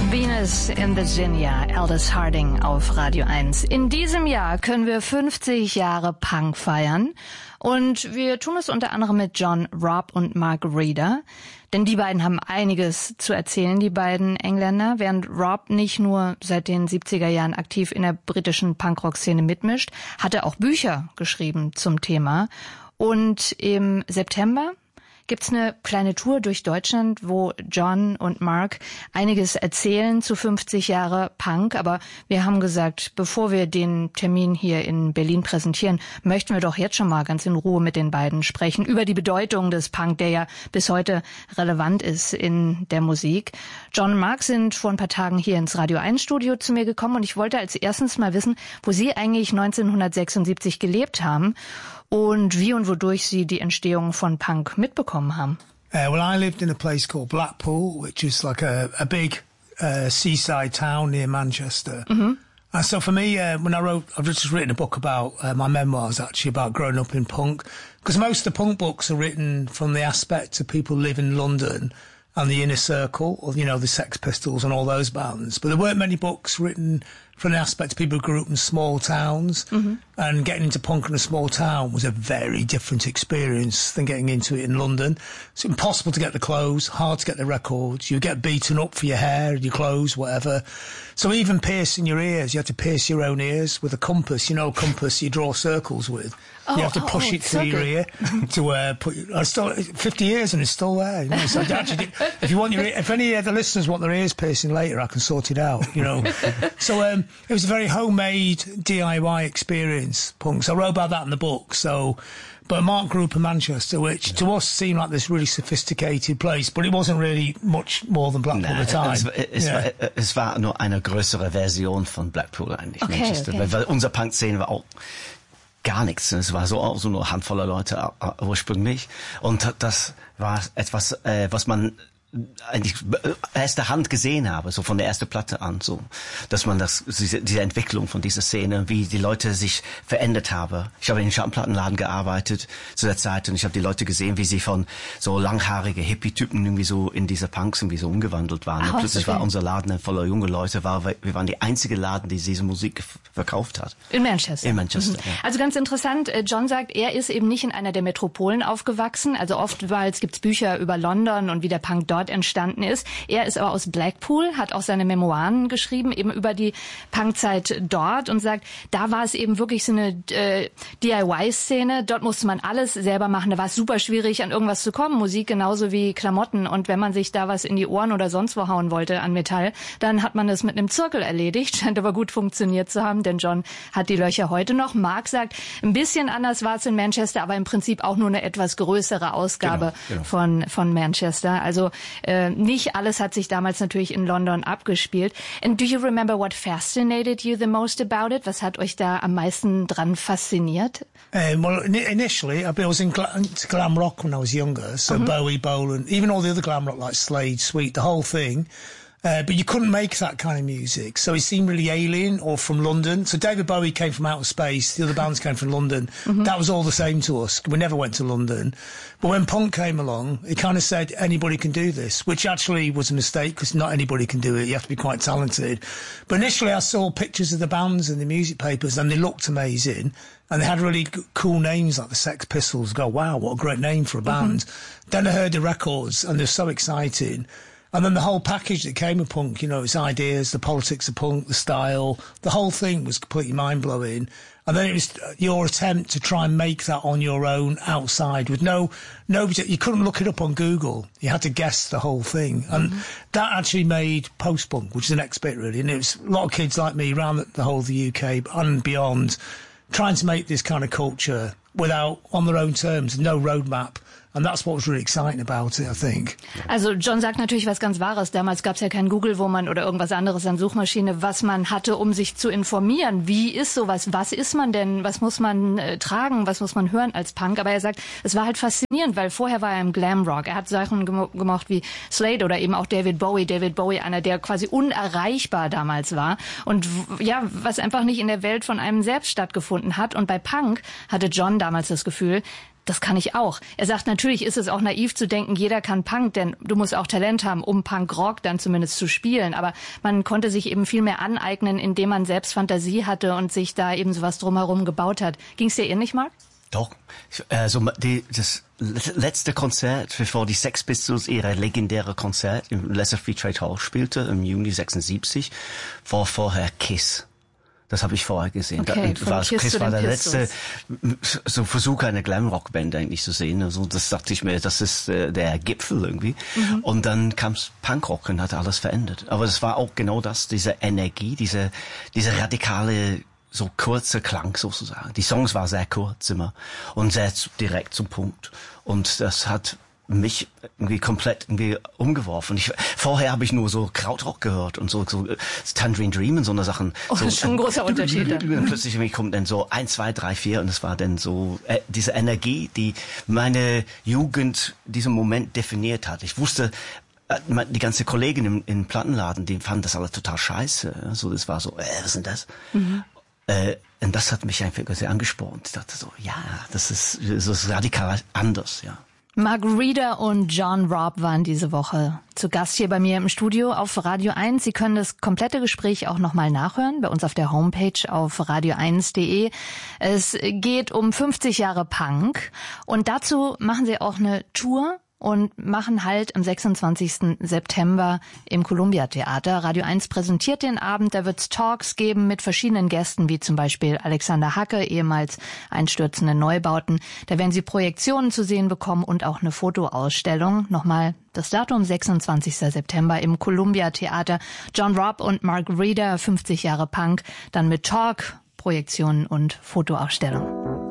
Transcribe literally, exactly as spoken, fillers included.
Venus in Virginia, Aldous Harding auf Radio eins. In diesem Jahr können wir fünfzig Jahre Punk feiern und wir tun es unter anderem mit John Robb und Mark Reeder, denn die beiden haben einiges zu erzählen, die beiden Engländer, während Robb nicht nur seit den siebziger Jahren aktiv in der britischen Punkrock-Szene mitmischt, hat er auch Bücher geschrieben zum Thema und im September gibt's eine kleine Tour durch Deutschland, wo John und Mark einiges erzählen zu fünfzig Jahre Punk. Aber wir haben gesagt, bevor wir den Termin hier in Berlin präsentieren, möchten wir doch jetzt schon mal ganz in Ruhe mit den beiden sprechen über die Bedeutung des Punk, der ja bis heute relevant ist in der Musik. John und Mark sind vor ein paar Tagen hier ins Radio eins Studio zu mir gekommen und ich wollte als erstes mal wissen, wo sie eigentlich neunzehnhundertsechsundsiebzig gelebt haben und wie und wodurch sie die Entstehung von Punk mitbekommen haben. Uh, well, I lived in a place called Blackpool, which is like a, a big uh, seaside town near Manchester. Mm-hmm. And so for me, uh, when I wrote, I've just written a book about uh, my memoirs, actually, about growing up in punk. Because most of the punk books are written from the aspect of people live in London and the inner circle, or, you know, the Sex Pistols and all those bands. But there weren't many books written from the aspect of people who grew up in small towns. Mm-hmm. And getting into punk in a small town was a very different experience than getting into it in London. It's impossible to get the clothes, hard to get the records. You get beaten up for your hair, your clothes, whatever. So even piercing your ears, you had to pierce your own ears with a compass. You know, a compass you draw circles with. Oh, you have to push oh, it through your ear to uh, put. I still fifty years and it's still there. You know, so actually, if you want your, if any of the listeners want their ears piercing later, I can sort it out. You know, so um, it was a very homemade D I Y experience. Punk. So I wrote about that in the book. So, but Mark grew up in Manchester, which to us seemed like this really sophisticated place, but it wasn't really much more than Blackpool Nein, at the time. Es, es, yeah. war, es war nur eine größere Version von Blackpool eigentlich. Okay, Manchester. okay. Weil, weil unsere Punk-Szene war auch gar nichts. Es war so auch so nur eine Handvoller Leute äh, ursprünglich. Und das war etwas, äh, was man eigentlich erste Hand gesehen habe, so von der ersten Platte an, so, dass man das, diese, diese Entwicklung von dieser Szene, wie die Leute sich verändert haben. Ich habe in den Schallplattenladen gearbeitet zu der Zeit und ich habe die Leute gesehen, wie sie von so langhaarige Hippie-Typen irgendwie so in diese Punks irgendwie so umgewandelt waren. Ach, und plötzlich okay. war unser Laden voller junge Leute, war, wir waren die einzige Laden, die diese Musik verkauft hat. In Manchester. In Manchester, mhm. ja. Also ganz interessant, John sagt, er ist eben nicht in einer der Metropolen aufgewachsen. Also oftmals gibt's Bücher über London und wie der Punk dort entstanden ist. Er ist aber aus Blackpool, hat auch seine Memoiren geschrieben, eben über die Punkzeit dort und sagt, da war es eben wirklich so eine äh, D I Y-Szene. Dort musste man alles selber machen. Da war es super schwierig, an irgendwas zu kommen. Musik genauso wie Klamotten. Und wenn man sich da was in die Ohren oder sonst wo hauen wollte an Metall, dann hat man das mit einem Zirkel erledigt. Scheint aber gut funktioniert zu haben, denn John hat die Löcher heute noch. Mark sagt, ein bisschen anders war es in Manchester, aber im Prinzip auch nur eine etwas größere Ausgabe genau, genau. von von Manchester. Also äh, nicht alles hat sich damals natürlich in London abgespielt. And do you remember what fascinated you the most about it? Was hat euch da am meisten dran fasziniert? Um, well, initially, I was in gla- into glam rock when I was younger, so mm-hmm. Bowie, Bolan, even all the other glam rock like Slade, Sweet, the whole thing. Uh, but you couldn't make that kind of music, so it seemed really alien or from London. So David Bowie came from outer space, the other bands came from London. Mm-hmm. That was all the same to us. We never went to London. But when punk came along, it kind of said anybody can do this, which actually was a mistake because not anybody can do it. You have to be quite talented. But initially I saw pictures of the bands in the music papers and they looked amazing. And they had really g- cool names like the Sex Pistols. Go, wow, what a great name for a band. Mm-hmm. Then I heard the records and they're so exciting. And then the whole package that came with punk, you know, its ideas, the politics of punk, the style, the whole thing was completely mind-blowing. And then it was your attempt to try and make that on your own outside with no, no, you couldn't look it up on Google. You had to guess the whole thing. And mm-hmm. that actually made post-punk, which is the next bit really. And it was a lot of kids like me around the, the whole of the U K and beyond trying to make this kind of culture without, on their own terms, no roadmap. And that's what was really exciting about it, I think. Also John sagt natürlich was ganz Wahres. Damals gab es ja kein Google, wo man oder irgendwas anderes an Suchmaschine, was man hatte, um sich zu informieren. Wie ist sowas? Was ist man denn? Was muss man äh, tragen? Was muss man hören als Punk? Aber er sagt, es war halt faszinierend, weil vorher war er im Glamrock. Er hat Sachen gemo- gemocht wie Slade oder eben auch David Bowie. David Bowie, einer, der quasi unerreichbar damals war. Und w- ja, was einfach nicht in der Welt von einem selbst stattgefunden hat. Und bei Punk hatte John damals das Gefühl, Das kann ich auch. Er sagt, natürlich ist es auch naiv zu denken, jeder kann Punk, denn du musst auch Talent haben, um Punk-Rock dann zumindest zu spielen. Aber man konnte sich eben viel mehr aneignen, indem man selbst Fantasie hatte und sich da eben sowas drumherum gebaut hat. Ging es dir ähnlich, Mark? Doch. Also die, das letzte Konzert, bevor die Sex Pistols ihre legendäre Konzert im Leicester Free Trade Hall spielte, im Juni sechsundsiebzig, war vorher Kiss. Das habe ich vorher gesehen. Okay, da, war, Kiss, Kiss war der Pistols. letzte so Versuch, eine Glamrock-Band eigentlich zu sehen. Also das dachte ich mir, das ist äh, der Gipfel irgendwie. Mhm. Und dann kam's Punkrock und hat alles verändert. Aber es war auch genau das, diese Energie, diese diese radikale, so kurze Klang sozusagen. Die Songs waren sehr kurz immer und sehr direkt zum Punkt. Und das hat mich irgendwie komplett irgendwie umgeworfen. Ich, vorher habe ich nur so Krautrock gehört und so, so Tangerine Dream und so eine Sachen. Oh, so, das ist schon ein großer Unterschied. Und plötzlich irgendwie kommt dann so eins, zwei, drei, vier und es war dann so äh, diese Energie, die meine Jugend, diesen Moment definiert hat. Ich wusste, äh, die ganze Kollegin im, im Plattenladen, die fanden das alle total scheiße. Also das war so, äh, was ist denn das? Mhm. Äh, und das hat mich einfach sehr angespornt. Ich dachte so, ja, das ist, das ist radikal anders, ja. Mark Reeder und John Robb waren diese Woche zu Gast hier bei mir im Studio auf Radio eins. Sie können das komplette Gespräch auch nochmal nachhören bei uns auf der Homepage auf radio eins punkt de. Es geht um fünfzig Jahre Punk und dazu machen sie auch eine Tour und machen halt am sechsundzwanzigsten September im Columbia Theater. Radio eins präsentiert den Abend, da wird es Talks geben mit verschiedenen Gästen, wie zum Beispiel Alexander Hacke, ehemals einstürzende Neubauten. Da werden Sie Projektionen zu sehen bekommen und auch eine Fotoausstellung. Nochmal das Datum, sechsundzwanzigsten September im Columbia Theater. John Robb und Mark Reeder, fünfzig Jahre Punk, dann mit Talk, Projektionen und Fotoausstellung.